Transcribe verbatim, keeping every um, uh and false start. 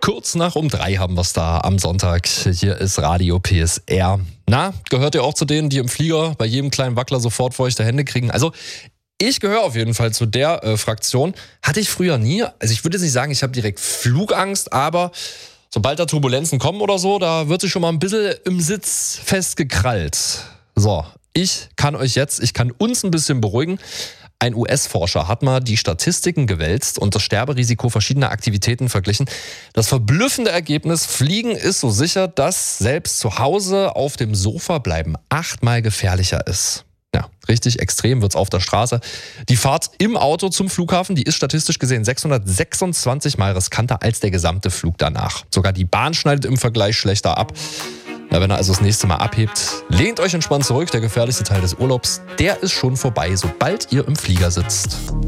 Kurz nach um drei haben wir es da am Sonntag. Hier ist Radio P S R. Na, gehört ihr auch zu denen, die im Flieger bei jedem kleinen Wackler sofort feuchte Hände kriegen? Also ich gehöre auf jeden Fall zu der äh, Fraktion. Hatte ich früher nie. Also ich würde jetzt nicht sagen, ich habe direkt Flugangst, aber sobald da Turbulenzen kommen oder so, da wird sich schon mal ein bisschen im Sitz festgekrallt. So, ich kann euch jetzt, ich kann uns ein bisschen beruhigen. Ein U S-Forscher hat mal die Statistiken gewälzt und das Sterberisiko verschiedener Aktivitäten verglichen. Das verblüffende Ergebnis: Fliegen ist so sicher, dass selbst zu Hause auf dem Sofa bleiben achtmal gefährlicher ist. Ja, richtig extrem wird's auf der Straße. Die Fahrt im Auto zum Flughafen, die ist statistisch gesehen sechshundertsechsundzwanzig Mal riskanter als der gesamte Flug danach. Sogar die Bahn schneidet im Vergleich schlechter ab. Na, wenn er also das nächste Mal abhebt, lehnt euch entspannt zurück. Der gefährlichste Teil des Urlaubs, der ist schon vorbei, sobald ihr im Flieger sitzt.